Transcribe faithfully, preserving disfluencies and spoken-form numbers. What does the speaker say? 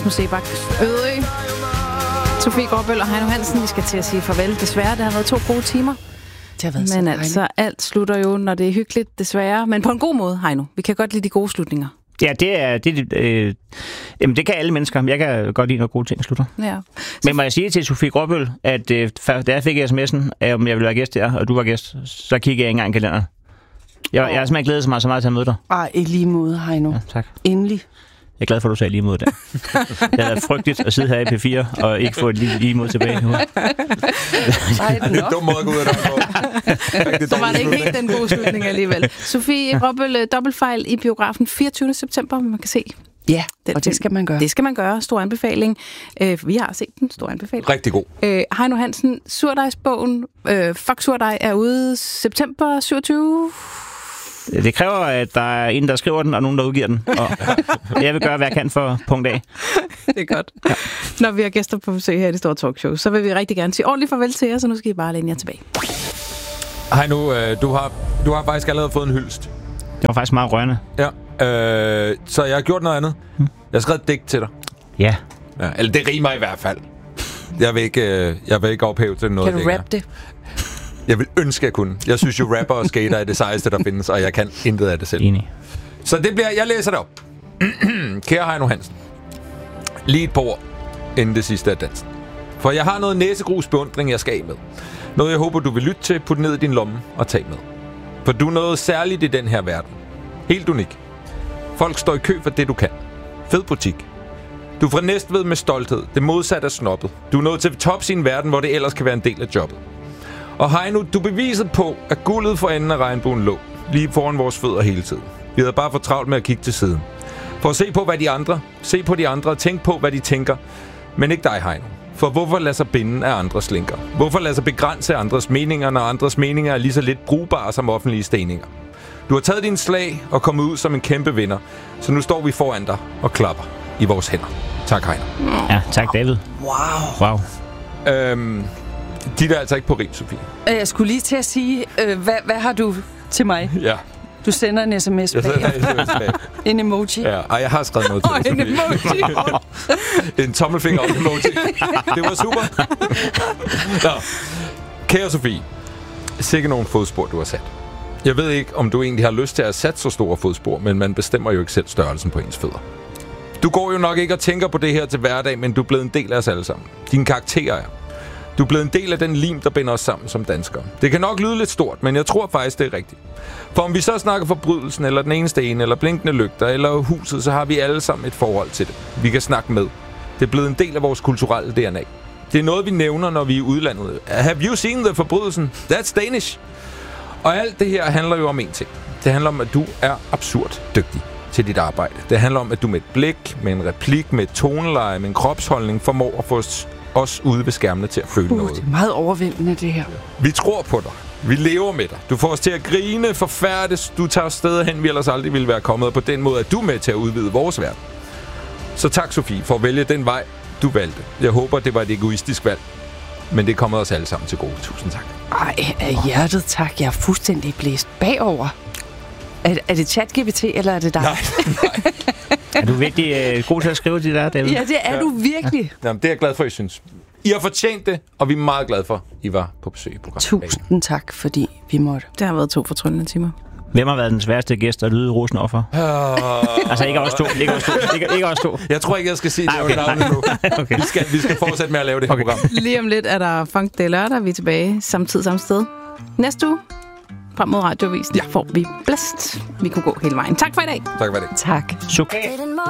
Rasmus Sebak Ødø, Sofie Gråbøl og Heino Hansen. Vi skal til at sige farvel. Desværre, det har været to gode timer. Det har været men så altså, alt slutter jo, når det er hyggeligt, desværre. Men på en god måde, Heino. Vi kan godt lide de gode slutninger. Ja, det er det, øh, jamen det kan alle mennesker. Jeg kan godt lide, når gode ting slutter. Ja. Men må jeg sige til Sofie Gråbøl, at øh, da jeg fik sms'en, om jeg ville være gæst her, og du var gæst, så kiggede jeg ikke engang i kalenderen. Jeg, jeg har simpelthen glædet så meget, så meget til at møde dig. Ej, i lige måde, Heino. Ja, tak. Endelig. Jeg er glad for, at du sagde lige mod det. Det har været frygteligt at sidde her i P fire og ikke få et lige, lige mod tilbage nu. Ej, det er en dum måde at gå ud af døren på. Så var det ikke helt den gode slutning alligevel. Sofie Gråbøl, dobbeltfejl i biografen fireogtyvende september, man kan se. Ja, den, og det skal man gøre. Det skal man gøre. Stor anbefaling. Øh, vi har set den. Stor anbefaling. Rigtig god. Øh, Heino Hansen, Surdejsbogen. Øh, Fuck Surdej er ude september syvogtyvende. Det kræver, at der er en, der skriver den, og nogen, der udgiver den. Og jeg vil gøre, hvad jeg kan for punkt A. Det er godt. Ja. Når vi har gæster på besøg her i det store talkshow, så vil vi rigtig gerne sige ordentligt farvel til jer, så nu skal I bare læne jer tilbage. Hej nu, øh, du, har, du har faktisk allerede fået en hyldest. Det var faktisk meget rørende. Ja, øh, så jeg har gjort noget andet. Jeg har skrevet et digt til dig. Ja. Ja, eller det rimer i hvert fald. Jeg vil ikke, øh, jeg vil ikke ophæve til noget. Kan du rappe det? Jeg vil ønske, jeg kunne. Jeg synes jo, rapper og skater er det sejeste, der findes, og jeg kan intet af det selv. Enig. Så det bliver, jeg læser det op. Kære Heino Hansen. Lige et par ord, inden det sidste af dansen. For jeg har noget næsegrus beundring, jeg skal af med. Noget, jeg håber, du vil lytte til, putte ned i din lomme og tage med. For du er noget særligt i den her verden. Helt unik. Folk står i kø for det, du kan. Fed butik. Du er fra Næstved med stolthed. Det modsatte er snobbet. Du er nået til tops i en verden, hvor det ellers kan være en del af jobbet. Og Heino, du beviset på, at guldet for enden af regnbuen lå lige foran vores fødder hele tiden. Vi havde bare for travlt med at kigge til siden. For at se på, hvad de andre, se på de andre og tænke på, hvad de tænker. Men ikke dig, Heino. For hvorfor lade sig binde af andres linker? Hvorfor lade sig begrænse af andres meninger, når andres meninger er lige så lidt brugbare som offentlige steninger? Du har taget din slag og kommet ud som en kæmpe vinder. Så nu står vi foran dig og klapper i vores hænder. Tak, Heino. Ja, tak, David. Wow. Wow. Øhm, de der er altså ikke på rim, Sofie. Jeg skulle lige til at sige, øh, hvad, hvad har du til mig? Ja. Du sender en sms Jeg sender bag. en sms bag. En emoji. Ja, og jeg har skrevet noget til oh, dig, en emoji. En tommelfinger op emoji. Det var super. Nå. Kære Sofie, sikke nogle fodspor, du har sat. Jeg ved ikke, om du egentlig har lyst til at sætte så store fodspor, men man bestemmer jo ikke selv størrelsen på ens fødder. Du går jo nok ikke og tænker på det her til hverdag, men du er blevet en del af os alle sammen. Dine karakterer er. Du er blevet en del af den lim, der binder os sammen som danskere. Det kan nok lyde lidt stort, men jeg tror faktisk, det er rigtigt. For om vi så snakker forbrydelsen, eller den ene sten, eller blinkende lygter, eller huset, så har vi alle sammen et forhold til det. Vi kan snakke med. Det er blevet en del af vores kulturelle D N A. Det er noget, vi nævner, når vi er i udlandet. Have you seen the forbrydelsen? That's Danish. Og alt det her handler jo om én ting. Det handler om, at du er absurd dygtig til dit arbejde. Det handler om, at du med et blik, med en replik, med et toneleje, med en kropsholdning formår at få os ude ved skærmene til at føle uh, noget. Det er meget overvældende, det her. Vi tror på dig. Vi lever med dig. Du får os til at grine, forfærdes. Du tager steder hen, vi ellers aldrig ville være kommet. Og på den måde er du med til at udvide vores verden. Så tak, Sofie, for at vælge den vej, du valgte. Jeg håber, det var et egoistisk valg. Men det kommer os alle sammen til gode. Tusind tak. Ej, af hjertet tak. Jeg er fuldstændig blæst bagover. Er, er det ChatGPT, eller er det dig? Nej, nej. Er du virkelig øh, god til at skrive de der, David? Ja, det er ja. du virkelig. Jamen, det er jeg glad for, I synes. I har fortjent det, og vi er meget glade for, I var på besøg i programmet. Tusind tak, fordi vi måtte. Det har været to fortryllende timer. Hvem har været den sværeste gæst at lyde rosen offer? Uh... Altså ikke os to. Ikke os to. Ikke, ikke os to. Jeg tror ikke, jeg skal sige det. Okay. Okay. Nu. Okay. Vi, skal, vi skal fortsætte med at lave det her okay. program. Lige om lidt er der Funk, det er lørdag. Vi er tilbage samme tid, samme sted. Næste uge, frem mod Radiovisen, ja. får vi blæst. Vi kunne gå hele vejen. Tak for i dag. Tak for det. Tak. Suk.